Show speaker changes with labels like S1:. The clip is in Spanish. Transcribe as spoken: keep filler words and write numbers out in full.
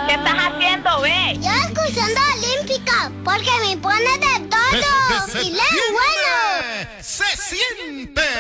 S1: ¿Qué estás haciendo, ve?
S2: Yo escuchando Olímpica, porque me pone de todo.
S3: Se, se
S2: y lee bueno.
S3: Se siente.